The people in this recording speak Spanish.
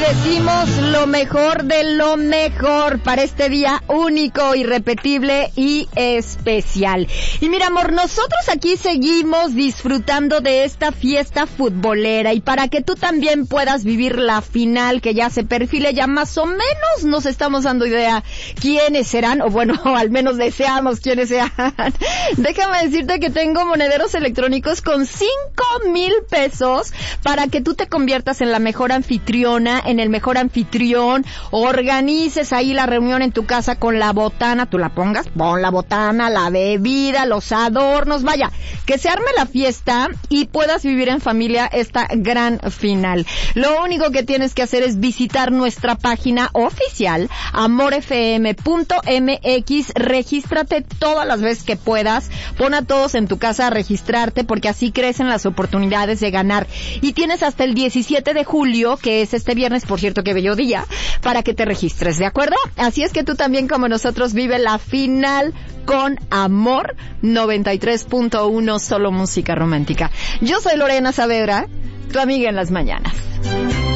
decimos lo mejor de lo mejor para este día único, irrepetible y especial. Y mira, amor, nosotros aquí seguimos disfrutando de esta fiesta futbolera, y para que tú también puedas vivir la final que ya se perfile, ya más o menos nos estamos dando idea quiénes serán, o bueno, al menos deseamos quiénes sean. Déjame decirte que tengo monederos electrónicos con 5,000 pesos para que tú te conviertas en la mejor anfitriona, en el mejor anfitrión, organices ahí la reunión en tu casa con la botana, tú la pongas, pon la botana, la bebida, los adornos, vaya, que se arme la fiesta y puedas vivir en familia esta gran final. Lo único que tienes que hacer es visitar nuestra página oficial, amorfm.mx, regístrate todas las veces que puedas, pon a todos en tu casa a registrarte, porque así crecen las oportunidades de ganar, y tienes hasta el 17 de julio, que es este viernes, por cierto, qué bello día, para que te registres, ¿de acuerdo? Así es que tú también, como nosotros, vive la final con Amor 93.1, solo música romántica. Yo soy Lorena Saavedra, tu amiga en las mañanas.